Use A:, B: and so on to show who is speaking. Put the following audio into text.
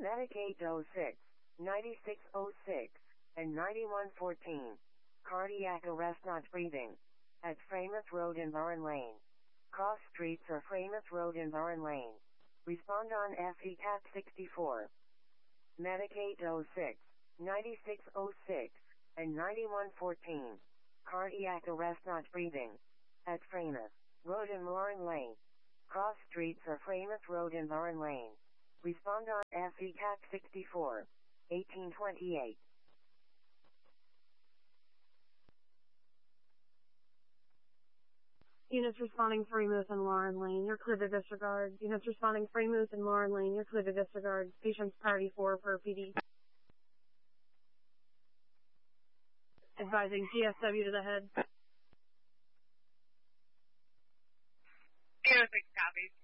A: Medicaid 06, 9606, and 9114. Cardiac arrest not breathing. At Framus Road and Barn Lane. Cross streets or Framus Road and Barn Lane. Respond on FE Cat 64. Medicaid 06, 9606, and 9114. Cardiac arrest not breathing. At Framus Road and Barn Lane. Cross streets or Framus Road and Barn Lane. Respond on FE Cat 64. 1828.
B: Units responding Fremouth and Lauren Lane, you're clear to disregard. Units responding Fremouth and Lauren Lane, you're clear to disregard. Patient's priority 4 per PD. Advising GSW to the head.
C: 806 copies.